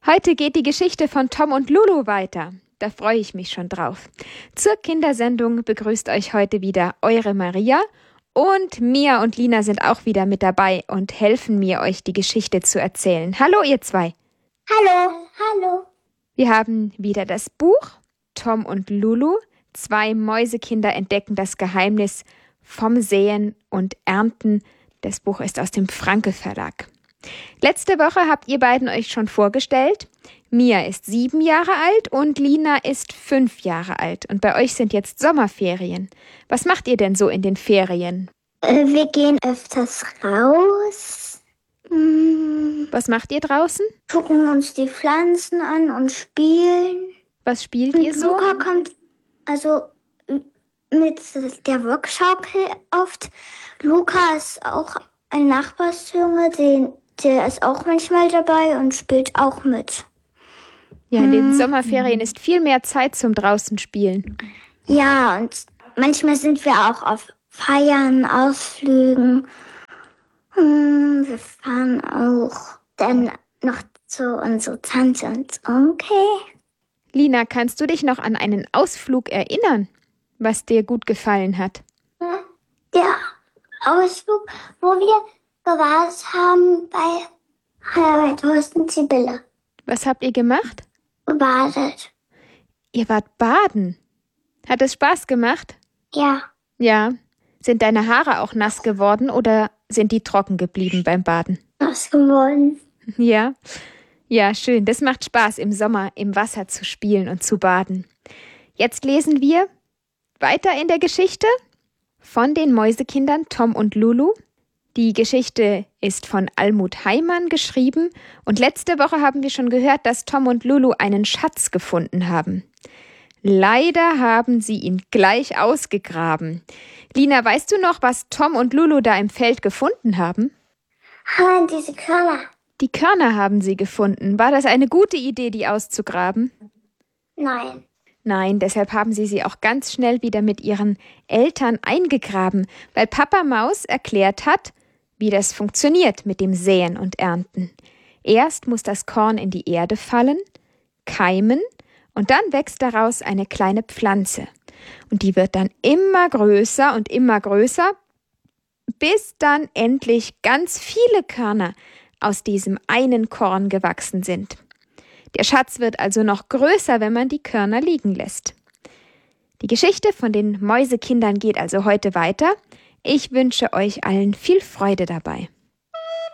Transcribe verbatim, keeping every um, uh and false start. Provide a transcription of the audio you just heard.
Heute geht die Geschichte von Tom und Lulu weiter. Da freue ich mich schon drauf. Zur Kindersendung begrüßt euch heute wieder eure Maria und Mia und Lina sind auch wieder mit dabei und helfen mir, euch die Geschichte zu erzählen. Hallo ihr zwei. Hallo, hallo. Wir haben wieder das Buch Tom und Lulu. Zwei Mäusekinder entdecken das Geheimnis vom Säen und Ernten. Das Buch ist aus dem Franke Verlag. Letzte Woche habt ihr beiden euch schon vorgestellt. Mia ist sieben Jahre alt und Lina ist fünf Jahre alt. Und bei euch sind jetzt Sommerferien. Was macht ihr denn so in den Ferien? Äh, wir gehen öfters raus. Hm, Was macht ihr draußen? gucken uns die Pflanzen an und spielen. Was spielt Und ihr so? Luca kommt also m- mit der Workschaukel oft. Luca ist auch ein Nachbarsjunge, den, der ist auch manchmal dabei und spielt auch mit. Ja, in den Sommerferien ist viel mehr Zeit zum draußen spielen. Ja, und manchmal sind wir auch auf Feiern, Ausflügen. Hm, wir fahren auch dann noch zu unserer Tante und Onkel. Lina, kannst du dich noch an einen Ausflug erinnern, was dir gut gefallen hat? Der Ausflug, wo wir gewartet haben bei äh, Thorsten Sibylle. Was habt ihr gemacht? Gewartet. Ihr wart baden. Hat es Spaß gemacht? Ja. Ja. Sind deine Haare auch nass geworden oder sind die trocken geblieben beim Baden? Was geworden. Ja. Ja, schön. Das macht Spaß, im Sommer im Wasser zu spielen und zu baden. Jetzt lesen wir weiter in der Geschichte von den Mäusekindern Tom und Lulu. Die Geschichte ist von Almut Heimann geschrieben und letzte Woche haben wir schon gehört, dass Tom und Lulu einen Schatz gefunden haben. Leider haben sie ihn gleich ausgegraben. Lina, weißt du noch, was Tom und Lulu da im Feld gefunden haben? Ah, diese Körner. Die Körner haben sie gefunden. War das eine gute Idee, die auszugraben? Nein. Nein, deshalb haben sie sie auch ganz schnell wieder mit ihren Eltern eingegraben, weil Papa Maus erklärt hat, wie das funktioniert mit dem Säen und Ernten. Erst muss das Korn in die Erde fallen, keimen und dann wächst daraus eine kleine Pflanze. Und die wird dann immer größer und immer größer, bis dann endlich ganz viele Körner aus diesem einen Korn gewachsen sind. Der Schatz wird also noch größer, wenn man die Körner liegen lässt. Die Geschichte von den Mäusekindern geht also heute weiter. Ich wünsche euch allen viel Freude dabei.